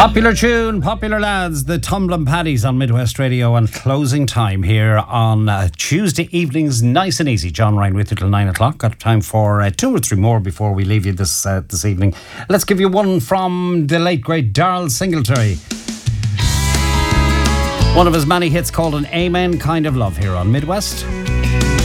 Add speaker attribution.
Speaker 1: Popular tune, popular lads, the Tumblin' Paddies on Midwest Radio, and closing time here on Tuesday evenings, nice and easy. John Ryan with you till 9 o'clock. Got time for 2 or 3 more before we leave you this evening. Let's give you one from the late great Darrell Singletary. One of his many hits called An Amen Kind of Love here on Midwest.